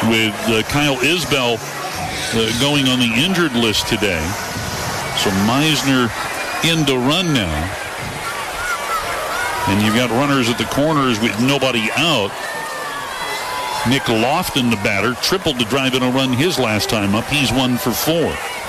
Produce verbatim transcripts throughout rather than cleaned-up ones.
with uh, Kyle Isbell uh, going on the injured list today. So Meisner in to run now. And you've got runners at the corners with nobody out. Nick Lofton, the batter, tripled to drive in a run his last time up. He's one for four.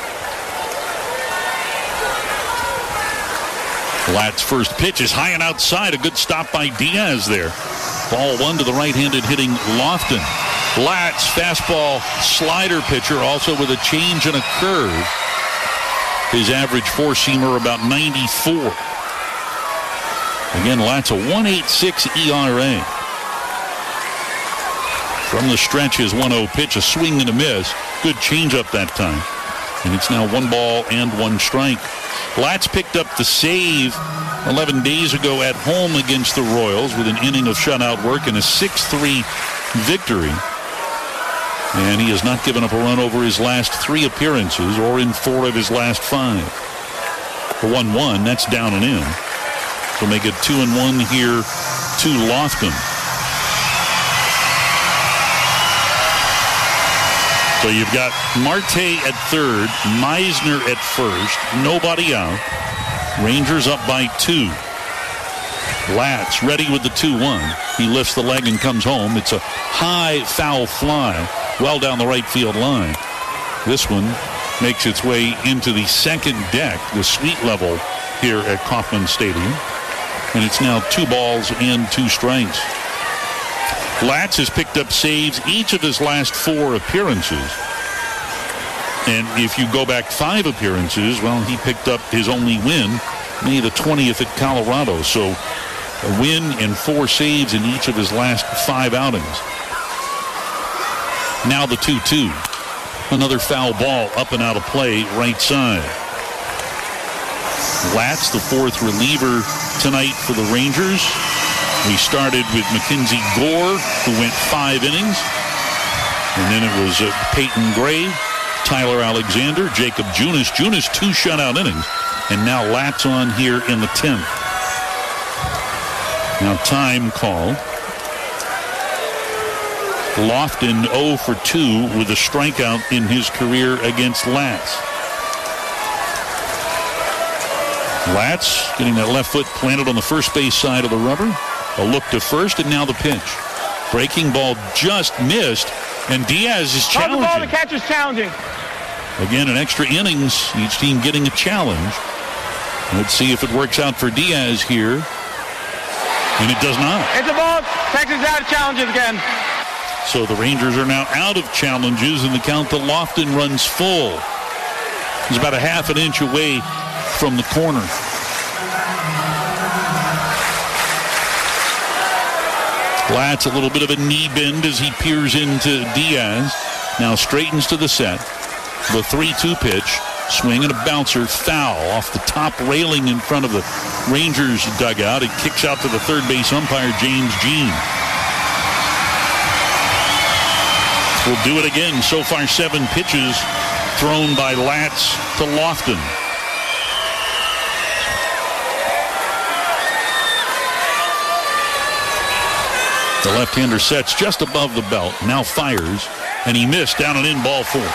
Lat's first pitch is high and outside. A good stop by Diaz there. Ball one to the right-handed hitting Lofton. Lat's fastball slider pitcher, also with a change and a curve. His average four-seamer about ninety-four. Again, Lat's a one point eight six E R A. From the stretch, his one oh pitch, a swing and a miss. Good changeup that time. And it's now one ball and one strike. Lat's picked up the save eleven days ago at home against the Royals with an inning of shutout work and a six three victory. And he has not given up a run over his last three appearances or in four of his last five. The one one, that's down and in. So make it two and one here to Lofton. So you've got Marte at third, Meisner at first, nobody out. Rangers up by two. Latz ready with the two one. He lifts the leg and comes home. It's a high foul fly well down the right field line. This one makes its way into the second deck, the suite level here at Kauffman Stadium. And it's now two balls and two strikes. Latz has picked up saves each of his last four appearances. And if you go back five appearances, well, he picked up his only win, May the twentieth at Colorado. So a win and four saves in each of his last five outings. Now the two two. Another foul ball up and out of play right side. Latz, the fourth reliever tonight for the Rangers. We started with Mackenzie Gore, who went five innings. And then it was uh, Peyton Gray, Tyler Alexander, Jacob Junis. Junis, two shutout innings. And now Latz on here in the tenth. Now time called. Lofton oh for two with a strikeout in his career against Latz. Latz getting that left foot planted on the first base side of the rubber. A look to first, and now the pitch. Breaking ball just missed, and Diaz is challenging. The ball, the catch is challenging. Again, an extra innings, each team getting a challenge. Let's see if it works out for Diaz here. And it does not. It's a ball. Texas out of challenges again. So the Rangers are now out of challenges, and the count to Lofton runs full. He's about a half an inch away from the corner. Latz, a little bit of a knee bend as he peers into Diaz. Now straightens to the set. The three two pitch. Swing and a bouncer. Foul off the top railing in front of the Rangers dugout. It kicks out to the third base umpire, James Jean. We'll do it again. So far, seven pitches thrown by Latz to Lofton. The left-hander sets just above the belt, now fires, and he missed down and in, ball four.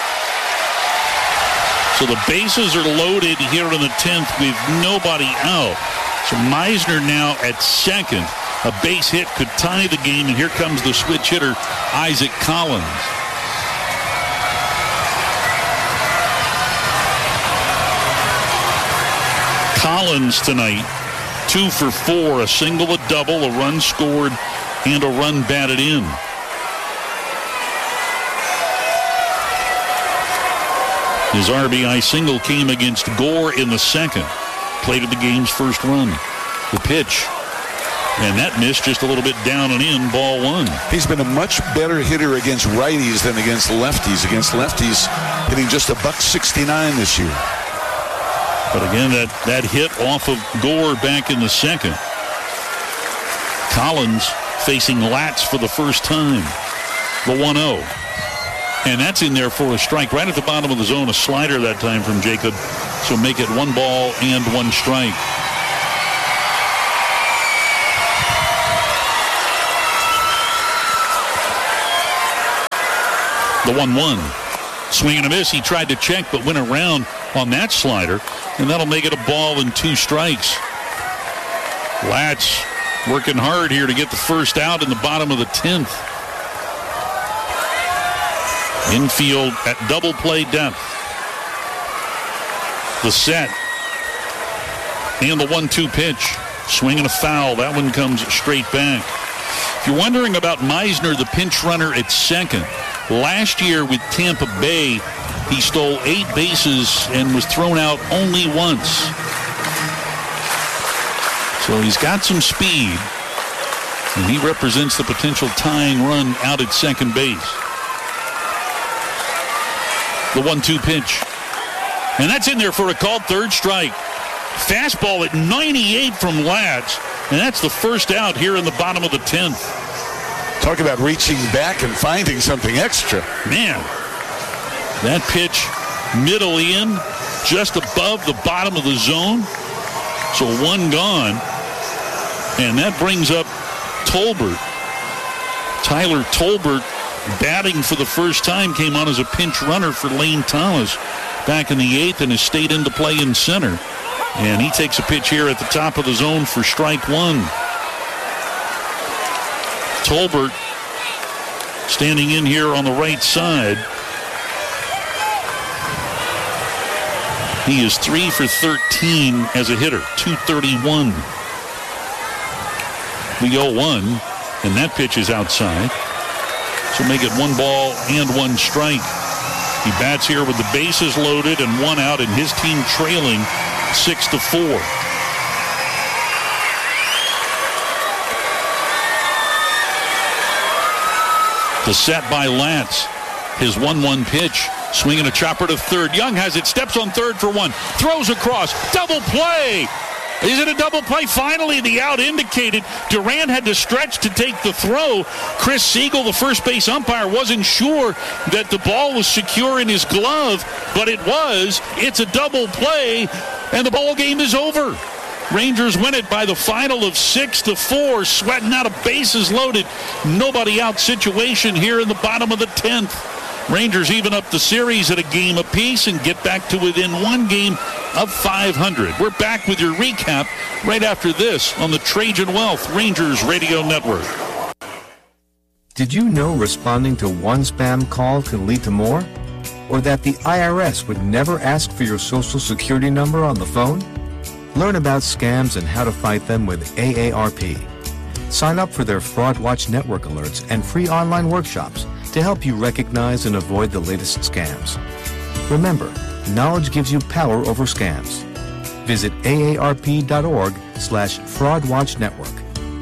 So the bases are loaded here in the tenth with nobody out. So Meisner now at second. A base hit could tie the game, and here comes the switch hitter, Isaac Collins. Collins tonight, two for four, a single, a double, a run scored, and a run batted in. His R B I single came against Gore in the second. Plated the game's first run. The pitch. And that missed just a little bit down and in, ball one. He's been a much better hitter against righties than against lefties. Against lefties, hitting just a buck sixty-nine this year. But again, that, that hit off of Gore back in the second. Collins facing Latz for the first time. The one oh. And that's in there for a strike right at the bottom of the zone. A slider that time from Jacob. So make it one ball and one strike. The one one. Swing and a miss. He tried to check but went around on that slider, and that'll make it a ball and two strikes. Latch working hard here to get the first out in the bottom of the tenth. Infield at double play depth. The set. And the one two pitch. Swing and a foul. That one comes straight back. If you're wondering about Meisner, the pinch runner at second, last year with Tampa Bay, he stole eight bases and was thrown out only once. So he's got some speed, and he represents the potential tying run out at second base. The one two pitch. And that's in there for a called third strike. Fastball at ninety-eight from Latch, and that's the first out here in the bottom of the tenth. Talk about reaching back and finding something extra. Man, that pitch middle in, just above the bottom of the zone. So one gone, and that brings up Tolbert. Tyler Tolbert, batting for the first time, came on as a pinch runner for Lane Thomas back in the eighth and has stayed into play in center. And he takes a pitch here at the top of the zone for strike one. Tolbert standing in here on the right side. He is three for thirteen as a hitter, two thirty-one. The oh one, and that pitch is outside. So make it one ball and one strike. He bats here with the bases loaded and one out, and his team trailing six to four. The set by Lance. His one one pitch. Swinging a chopper to third. Young has it. Steps on third for one. Throws across. Double play. Is it a double play? Finally, the out indicated. Durant had to stretch to take the throw. Chris Siegel, the first base umpire, wasn't sure that the ball was secure in his glove, but it was. It's a double play, and the ball game is over. Rangers win it by the final of six to four, sweating out a bases loaded, nobody out situation here in the bottom of the tenth. Rangers even up the series at a game apiece and get back to within one game of five hundred. We're back with your recap right after this on the Trajan Wealth Rangers Radio Network. Did you know responding to one spam call can lead to more? Or that the I R S would never ask for your social security number on the phone? Learn about scams and how to fight them with A A R P. Sign up for their Fraud Watch Network alerts and free online workshops to help you recognize and avoid the latest scams. Remember, knowledge gives you power over scams. Visit A A R P dot org slash Fraud Watch Network.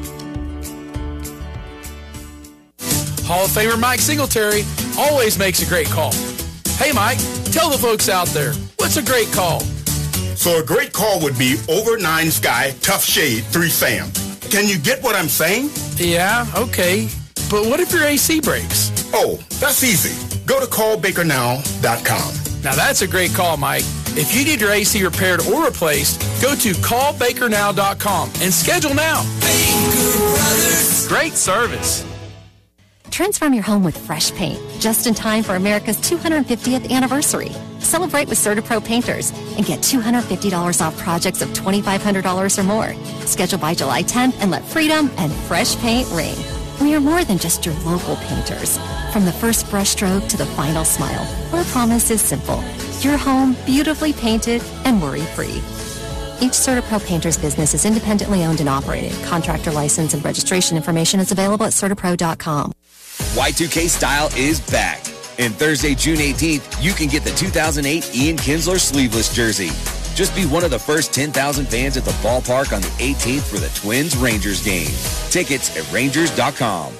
Hall of Famer Mike Singletary always makes a great call. Hey, Mike, tell the folks out there, what's a great call? So a great call would be over nine sky, tough shade, three Sam. Can you get what I'm saying? Yeah, okay. But what if your A C breaks? Oh, that's easy. Go to call baker now dot com. Now that's a great call, Mike. If you need your A C repaired or replaced, go to call baker now dot com and schedule now. Baker Brothers. Great service. Transform your home with fresh paint, just in time for America's two hundred fiftieth anniversary. Celebrate with CertaPro Painters and get two hundred fifty dollars off projects of twenty-five hundred dollars or more. Schedule by July tenth and let freedom and fresh paint ring. We are more than just your local painters. From the first brushstroke to the final smile, our promise is simple. Your home beautifully painted and worry-free. Each CertaPro Painters business is independently owned and operated. Contractor license and registration information is available at Certapro dot com. Y two K Style is back. And Thursday, June eighteenth, you can get the two thousand eight Ian Kinsler sleeveless jersey. Just be one of the first ten thousand fans at the ballpark on the eighteenth for the Twins-Rangers game. Tickets at Rangers dot com.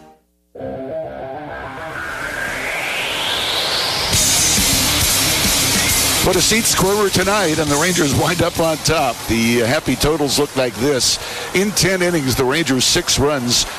What a seat scorer tonight, and the Rangers wind up on top. The happy totals look like this. In ten innings, the Rangers six runs,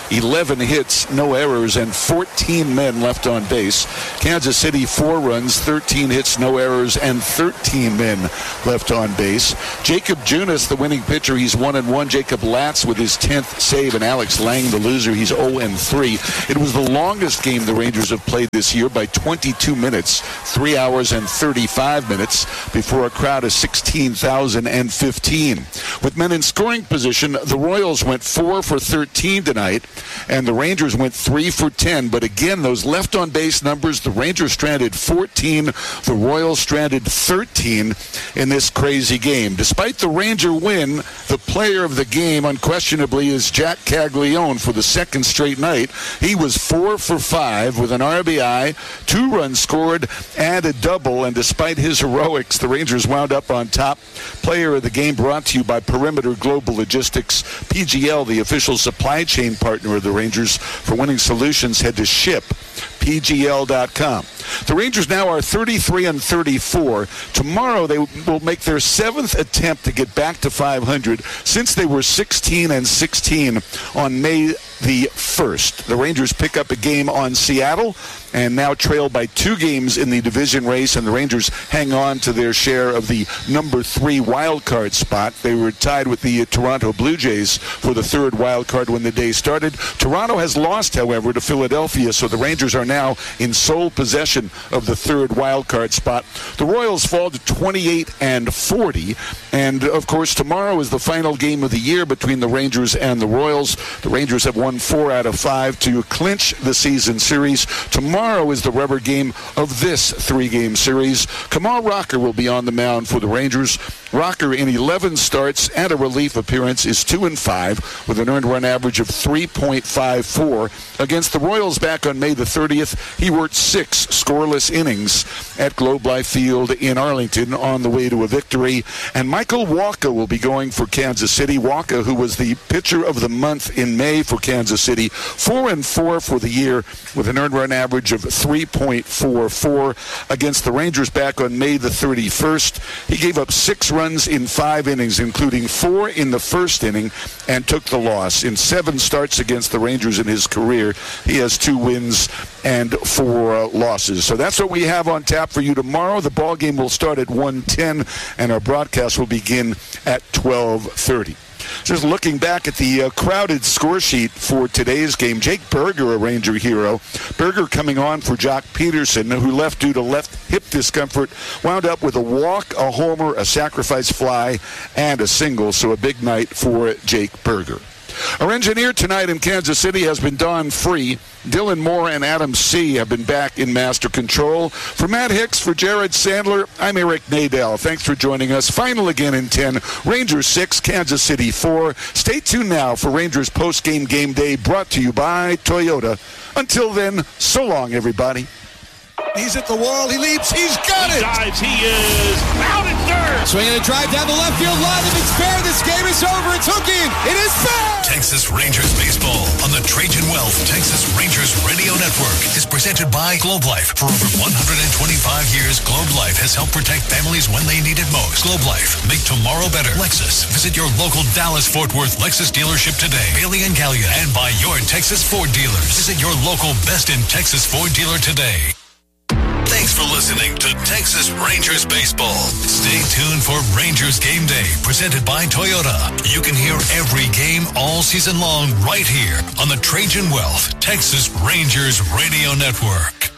eleven hits, no errors, and fourteen men left on base. Kansas City, four runs, thirteen hits, no errors, and thirteen men left on base. Jacob Junis, the winning pitcher, he's one and one. Jacob Latz with his tenth save, and Alex Lang, the loser, he's oh and three. It was the longest game the Rangers have played this year by twenty-two minutes, three hours and thirty-five minutes, before a crowd of sixteen thousand fifteen. With men in scoring position, the Royals went four for thirteen tonight, and the Rangers went three for ten. But again, those left on base numbers, the Rangers stranded fourteen, the Royals stranded thirteen in this crazy game. Despite the Ranger win, the player of the game unquestionably is Jack Caglione for the second straight night. He was four for five with an R B I, two runs scored, and a double. And despite his heroics, the Rangers wound up on top. Player of the game brought to you by Perimeter Global Logistics. P G L, the official supply chain partner of the Rangers. For winning solutions, head to ship P G L dot com. The Rangers now are thirty-three and thirty-four. Tomorrow they will make their seventh attempt to get back to five hundred since they were sixteen and sixteen on May the first. The Rangers pick up a game on Seattle and now trail by two games in the division race, and the Rangers hang on to their share of the number three wild card spot. They were tied with the Toronto Blue Jays for the third wild card when the day started. Toronto has lost, however, to Philadelphia, so the Rangers are now in sole possession of the third wild card spot. The Royals fall to twenty-eight and forty, and of course tomorrow is the final game of the year between the Rangers and the Royals. The Rangers have won four out of five to clinch the season series. Tomorrow is the rubber game of this three-game series. Kamal Rocker will be on the mound for the Rangers. Rocker, in eleven starts and a relief appearance, is two and five with an earned run average of three point five four. Against the Royals back on May the thirtieth, he worked six scoreless innings at Globe Life Field in Arlington on the way to a victory. And Michael Wacha will be going for Kansas City. Wacha, who was the pitcher of the month in May for Kansas City, four and four for the year with an earned run average of three point four four. Against the Rangers back on May the thirty-first, he gave up six runs in five innings, including four in the first inning, and took the loss. In seven starts against the Rangers in his career, he has two wins and four uh, losses. So that's what we have on tap for you tomorrow. The ball game will start at one ten, and our broadcast will begin at twelve thirty. Just looking back at the uh, crowded score sheet for today's game, Jake Berger, a Ranger hero. Berger coming on for Jock Peterson, who left due to left hip discomfort, wound up with a walk, a homer, a sacrifice fly, and a single. So a big night for Jake Berger. Our engineer tonight in Kansas City has been Don Free. Dylan Moore and Adam C. have been back in master control. For Matt Hicks, for Jared Sandler, I'm Eric Nadel. Thanks for joining us. Final again in ten. Rangers six, Kansas City four. Stay tuned now for Rangers post-game game day, brought to you by Toyota. Until then, so long, everybody. He's at the wall. He leaps. He's got it. He dives. He is out at third. Swinging a drive down the left field line. If it's fair, this game is over. It's hooking. It is fair. Texas Rangers baseball on the Trajan Wealth Texas Rangers Radio Network is presented by Globe Life. For over one hundred twenty-five years, Globe Life has helped protect families when they need it most. Globe Life. Make tomorrow better. Lexus. Visit your local Dallas-Fort Worth Lexus dealership today. Bailey and Gallia. And by your Texas Ford dealers. Visit your local Best in Texas Ford dealer today. Thanks for listening to Texas Rangers Baseball. Stay tuned for Rangers Game Day, presented by Toyota. You can hear every game all season long right here on the Trajan Wealth Texas Rangers Radio Network.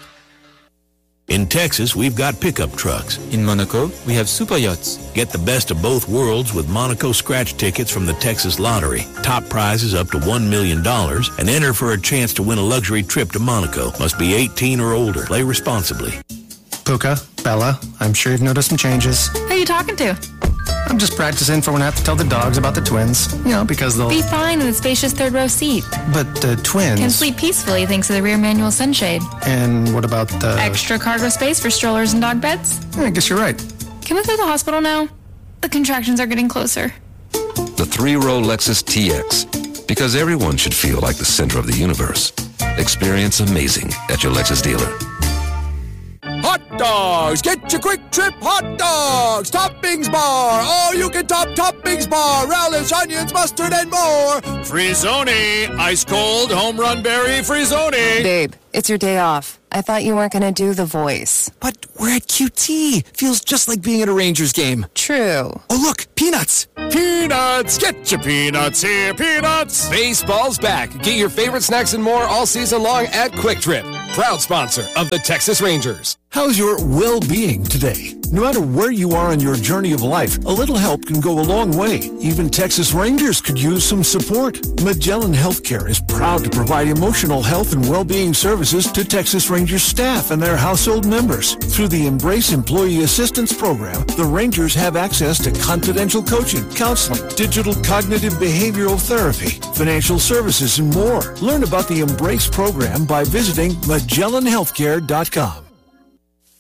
In Texas, we've got pickup trucks. In Monaco, we have super yachts. Get the best of both worlds with Monaco scratch tickets from the Texas Lottery. Top prizes up to one million dollars and enter for a chance to win a luxury trip to Monaco. Must be eighteen or older. Play responsibly. Puka, Bella, I'm sure you've noticed some changes. Who are you talking to? I'm just practicing for when I have to tell the dogs about the twins. You know, because they'll... Be fine in the spacious third row seat. But the twins... Can sleep peacefully thanks to the rear manual sunshade. And what about the... Extra cargo space for strollers and dog beds? I guess you're right. Can we go to the hospital now? The contractions are getting closer. The three-row Lexus T X. Because everyone should feel like the center of the universe. Experience amazing at your Lexus dealer. Hot dogs! Get your Quick Trip hot dogs! Toppings bar! All you can top toppings bar! Relish, onions, mustard, and more! Frizzoni! Ice cold home run berry Frizzoni! Babe, it's your day off. I thought you weren't going to do the voice. But we're at Q T. Feels just like being at a Rangers game. True. Oh, look, peanuts. Peanuts. Get your peanuts here, peanuts. Baseball's back. Get your favorite snacks and more all season long at Quick Trip. Proud sponsor of the Texas Rangers. How's your well-being today? No matter where you are in your journey of life, a little help can go a long way. Even Texas Rangers could use some support. Magellan Healthcare is proud to provide emotional health and well-being services to Texas Rangers staff and their household members. Through the Embrace Employee Assistance Program, the Rangers have access to confidential coaching, counseling, digital cognitive behavioral therapy, financial services, and more. Learn about the Embrace program by visiting Magellan Healthcare dot com.